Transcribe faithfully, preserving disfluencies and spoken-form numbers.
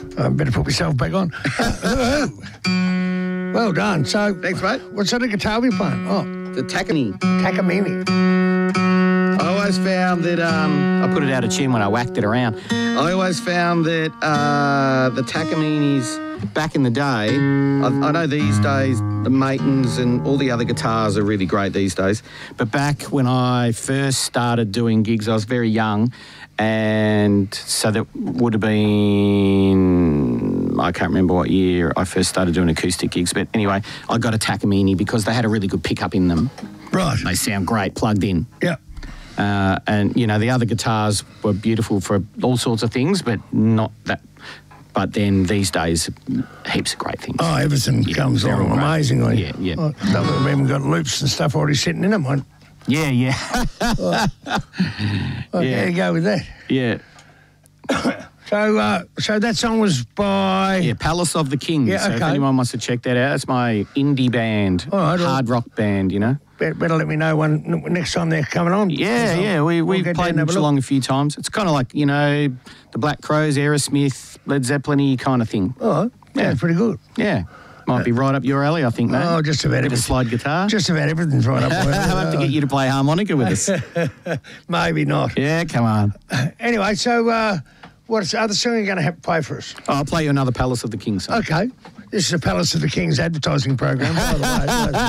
I better put myself back on. Well done. So, Thanks, mate. what sort of guitar are we playing? Oh, The Takamine. Takamine. I always found that um, I put it out of tune when I whacked it around. I always found that uh, the Takaminis back in the day, I, I know these days the Maitons and all the other guitars are really great these days, but back when I first started doing gigs, I was very young, and so that would have been, I can't remember what year I first started doing acoustic gigs, but anyway, I got a Takamine because they had a really good pickup in them. Right. They sound great plugged in. Yeah. Uh, and, you know, the other guitars were beautiful for all sorts of things, but not that. But then these days, heaps of great things. Oh, everything Yeah, comes they're along all great. amazingly. Yeah, yeah. Oh, some of them even got loops and stuff already sitting in them. I, Yeah, yeah. oh, Yeah. There you go with that. yeah. So, uh, so that song was by... Yeah, Palace of the Kings. Yeah, So if okay. anyone wants to check that out, it's my indie band, All right, well- hard rock band, you know. Better, better let me know when next time they're coming on. Yeah, So yeah, we, we'll we've get down played and in have a look. Geelong a few times. It's kind of like, you know, the Black Crowes, Aerosmith, Led Zeppelin-y kind of thing. Oh, yeah, Yeah. pretty good. Yeah. Might be right up your alley, I think, mate. Oh, just about Bit of everything. slide guitar. Just about everything's right up. I'll have to get you to play harmonica with us. Maybe not. Yeah, come on. Anyway, so uh, what's the other song you're going to have to play for us? Oh, I'll play you another Palace of the Kings song. Okay. This is the Palace of the Kings advertising program, by the way.